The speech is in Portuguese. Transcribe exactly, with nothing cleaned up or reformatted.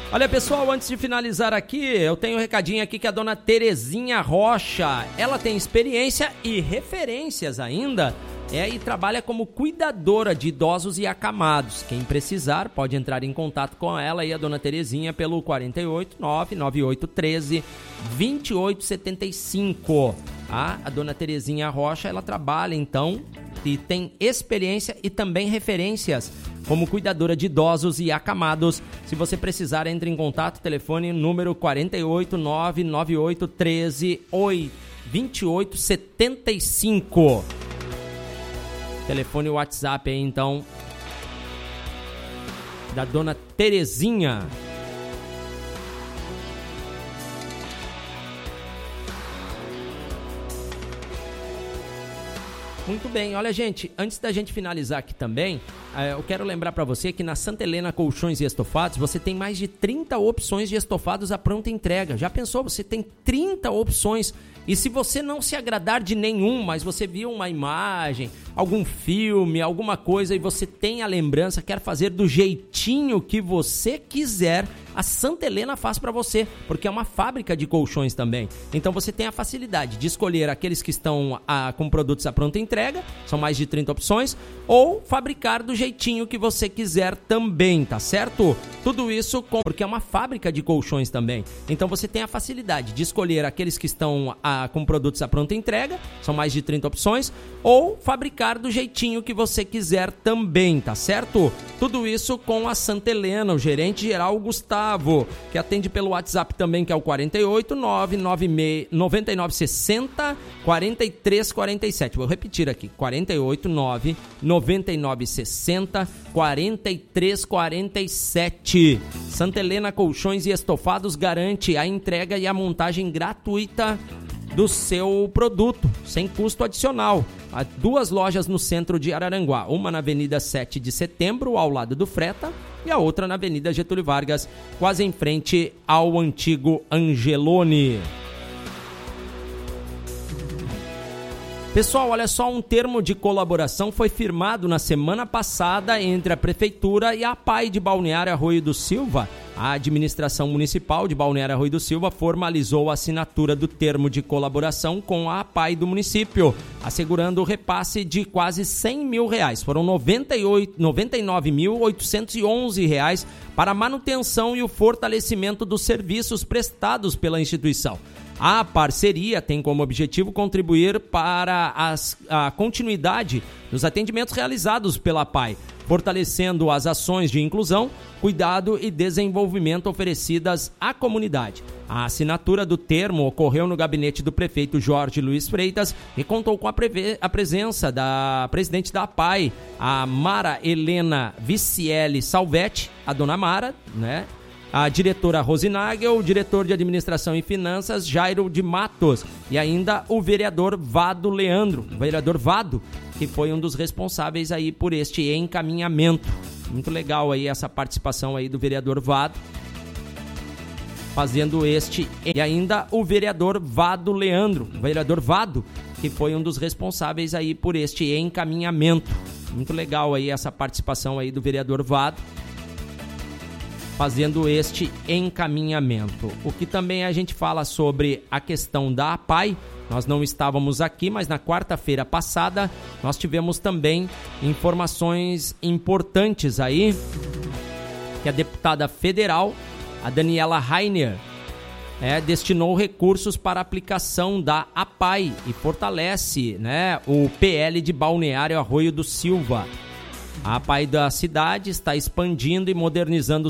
Olha, pessoal, antes de finalizar aqui, eu tenho um recadinho aqui que a dona Terezinha Rocha, ela tem experiência e referências ainda, é, e trabalha como cuidadora de idosos e acamados. Quem precisar pode entrar em contato com ela e a dona Terezinha pelo quatro oito nove, nove oito um três, dois oito sete cinco. Ah, a dona Terezinha Rocha, ela trabalha então e tem experiência e também referências como cuidadora de idosos e acamados. Se você precisar, entre em contato, telefone número quatro oito nove, nove oito um três, dois oito sete cinco. Telefone e WhatsApp aí, então, da dona Terezinha. Muito bem, olha, gente, antes da gente finalizar aqui também, eu quero lembrar para você que na Santa Helena Colchões e Estofados você tem mais de trinta opções de estofados à pronta entrega. Já pensou? Você tem trinta opções. E se você não se agradar de nenhum, mas você viu uma imagem, algum filme, alguma coisa e você tem a lembrança, quer fazer do jeitinho que você quiser, a Santa Helena faz para você, porque é uma fábrica de colchões também. Então você tem a facilidade de escolher aqueles que estão ah, com produtos à pronta entrega, são mais de trinta opções, ou fabricar do jeitinho que você quiser também, tá certo? Tudo isso com, porque é uma fábrica de colchões também. Então você tem a facilidade de escolher aqueles que estão ah, com produtos à pronta entrega, são mais de trinta opções, ou fabricar do jeitinho que você quiser também, tá certo? Tudo isso com a Santa Helena, o gerente geral Gustavo, que atende pelo WhatsApp também, que é o quatro oito nove, nove nove seis zero, quatro três quatro sete. Vou repetir aqui, quatro oito nove, nove nove seis zero, quatro três quatro sete. Santa Helena Colchões e Estofados garante a entrega e a montagem gratuita do seu produto, sem custo adicional. Há duas lojas no centro de Araranguá, uma na Avenida sete de Setembro, ao lado do Freta, e a outra na Avenida Getúlio Vargas, quase em frente ao antigo Angelone. Pessoal, olha só, um termo de colaboração foi firmado na semana passada entre a Prefeitura e a APAI de Balneário Arroio do Silva. A administração municipal de Balneário Arroio do Silva formalizou a assinatura do termo de colaboração com a APAI do município, assegurando o repasse de quase cem mil reais. Foram noventa e oito, noventa e nove mil oitocentos e onze reais para a manutenção e o fortalecimento dos serviços prestados pela instituição. A parceria tem como objetivo contribuir para as, a continuidade dos atendimentos realizados pela APAI, fortalecendo as ações de inclusão, cuidado e desenvolvimento oferecidas à comunidade. A assinatura do termo ocorreu no gabinete do prefeito Jorge Luiz Freitas e contou com a, preve- a presença da presidente da APAI, a Mara Helena Vicielli Salvetti, a dona Mara, né? A diretora Rosinagel, o diretor de Administração e Finanças, Jairo de Matos, e ainda o vereador Vado Leandro, o vereador Vado, que foi um dos responsáveis aí por este encaminhamento. Muito legal aí essa participação aí do vereador Vado, fazendo este, e ainda o vereador Vado Leandro, o vereador Vado, que foi um dos responsáveis aí por este encaminhamento. Muito legal aí essa participação aí do vereador Vado, fazendo este encaminhamento. O que também a gente fala sobre a questão da APAI, nós não estávamos aqui, mas na quarta-feira passada nós tivemos também informações importantes aí, que a deputada federal, a Daniela Rainer, é, destinou recursos para a aplicação da APAI e fortalece, né, o P L de Balneário Arroio do Silva. A APAI da cidade está expandindo e modernizando